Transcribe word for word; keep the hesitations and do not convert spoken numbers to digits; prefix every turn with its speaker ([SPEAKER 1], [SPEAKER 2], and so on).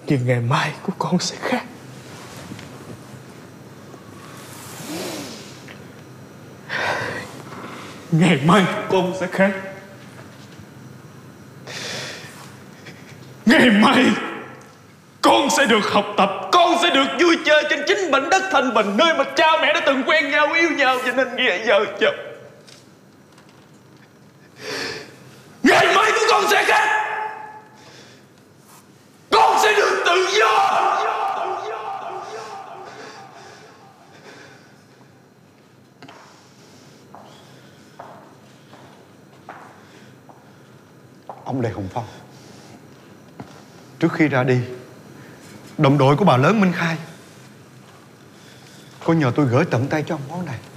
[SPEAKER 1] Nhưng ngày mai của con sẽ khác. Ngày mai của con sẽ khác. Ngày mai con sẽ được học tập, con sẽ được vui chơi trên chính mảnh đất Thanh Bình, nơi mà cha mẹ đã từng quen nhau, yêu nhau cho nên nghĩa vợ chồng. Ngày mai của con sẽ khác. Con sẽ được tự do.
[SPEAKER 2] Ông Lê Hồng Phong, trước khi ra đi, đồng đội của bà lớn Minh Khai có nhờ tôi gửi tận tay cho ông món này.